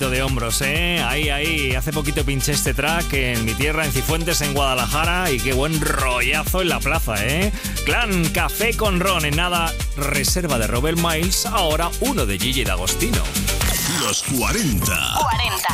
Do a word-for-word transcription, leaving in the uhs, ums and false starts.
de hombros, ¿eh? Ahí, ahí. Hace poquito pinché este track en mi tierra, en Cifuentes, en Guadalajara, y qué buen rollazo en la plaza, ¿eh? Clan, Café con Ron, en nada, reserva de Robert Miles, ahora uno de Gigi D'Agostino. Los cuarenta. cuarenta.